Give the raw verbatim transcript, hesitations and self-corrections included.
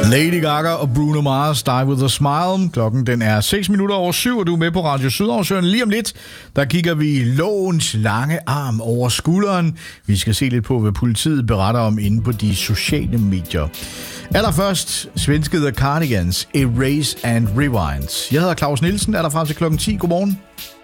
Lady Gaga og Bruno Mars, Die With A Smile. Klokken den er seks minutter over syv, og du er med på Radio Sydarsøen. Lige om lidt, der kigger vi lovens lange arm over skulderen. Vi skal se lidt på, hvad politiet beretter om inde på de sociale medier. Allerførst, svenske The Cardigans, Erase and Rewind. Jeg hedder Claus Nielsen, er der frem til klokken ti. Godmorgen.